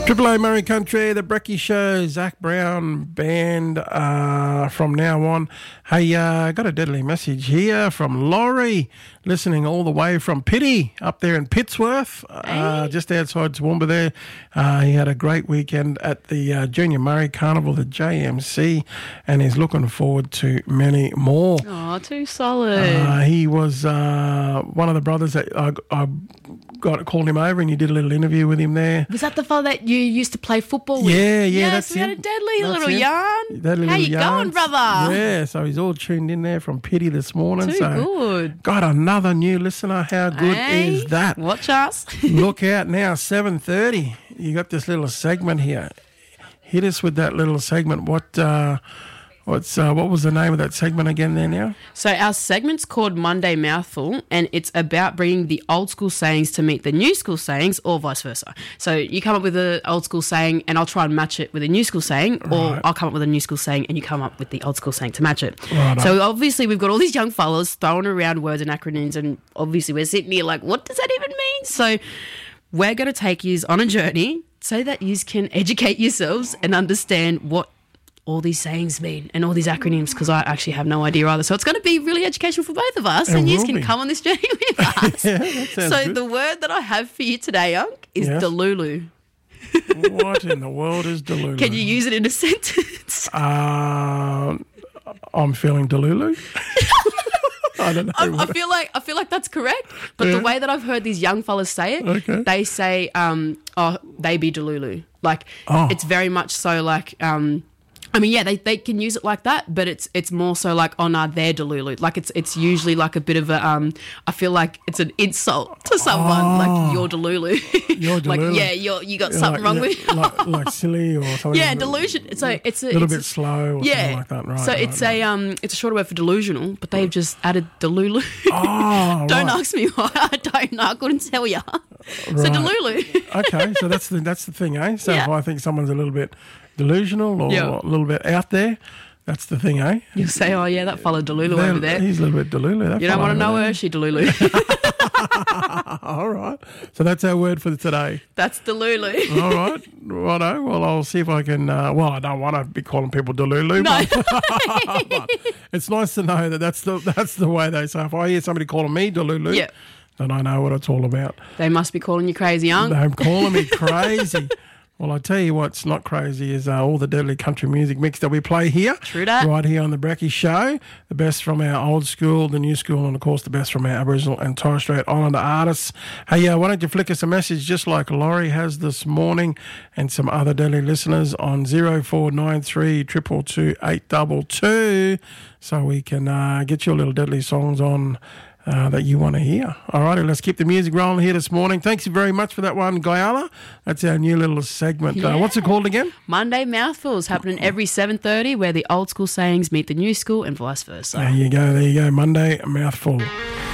Triple A Murray Country, the Brecky Show, Zach Brown Band from now on. Hey, got a deadly message here from Laurie, listening all the way from Pitty up there in Pittsworth, just outside Toowoomba there. He had a great weekend at the Junior Murray Carnival, the JMC, and he's looking forward to many more. Oh, too solid. He was one of the brothers that I called him over and you did a little interview with him there. Was that the fellow that you used to play football with? Yeah, yes, that's we had a him. deadly That's little him. yarn. How you going, brother? Yeah, so he's all tuned in there from Pitty this morning. Too so good. Got another new listener. How good is that? Watch us. Look out now, 7:30. You got this little segment here. Hit us with that little segment. What was the name of that segment again there now? So our segment's called Monday Mouthful, and it's about bringing the old school sayings to meet the new school sayings, or vice versa. So you come up with an old school saying and I'll try and match it with a new school saying, or I'll come up with a new school saying and you come up with the old school saying to match it. Right. So obviously we've got all these young fellas throwing around words and acronyms, and obviously we're sitting here like, what does that even mean? So we're going to take you on a journey so that you can educate yourselves and understand what all these sayings mean and all these acronyms, because I actually have no idea either. So it's going to be really educational for both of us, and you can come on this journey with us. Yeah, that sounds so good. the word that I have for you today, Unc, is Delulu. What in the world is Delulu? Can you use it in a sentence? I'm feeling Delulu. I don't know. I feel like that's correct, but the way that I've heard these young fellas say it, they say, they be Delulu. Like, it's very much so like, I mean, yeah, they can use it like that, but it's more so like, oh no, they're Delulu. Like it's usually like a bit of a I feel like it's an insult to someone, like you're Delulu. You're Delulu. Like, yeah, you got something wrong with you. like silly or something. Yeah, delusion. So it's a little bit slow or something like that, right? So it's a shorter word for delusional, but they've just added Delulu. Oh, Don't ask me why. I don't know. I couldn't tell you. So Delulu. Okay, so that's the thing, eh? So if I think someone's a little bit delusional or a little bit out there, that's the thing, eh? You say, oh yeah, that fella Delulu over there. He's a little bit Delulu. You don't want to know her, she Delulu. All right. So that's our word for today. That's Delulu. All right. Righto. Well, I'll see if I can... I don't want to be calling people Delulu. No. But it's nice to know that that's the way they say. If I hear somebody calling me Delulu, then I know what it's all about. They must be calling you crazy, Unc. They're calling me crazy. Well, I tell you what's not crazy is all the deadly country music mix that we play here. True that. Right here on the Brecky Show. The best from our old school, the new school, and, of course, the best from our Aboriginal and Torres Strait Islander artists. Hey, why don't you flick us a message just like Laurie has this morning and some other deadly listeners on 0493 222 822 so we can get your little deadly songs on that you want to hear. All righty, let's keep the music rolling here this morning. Thanks you very much for that one, Guyala. That's our new little segment. What's it called again? Monday Mouthfuls, happening every 7:30, where the old school sayings meet the new school and vice versa. There you go. Monday Mouthful.